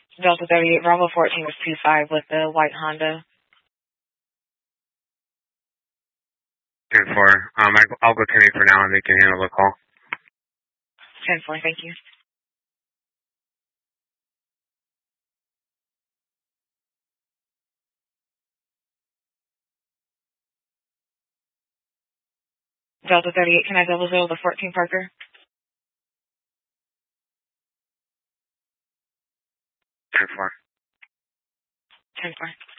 Delta 38, Bravo 14 was 2-5 with the white Honda. 10-4. I'll go 10-8 for now and they can handle the call. 10-4, thank you. Delta 38, can I double zero the 14 Parker? 10-4. 10-4.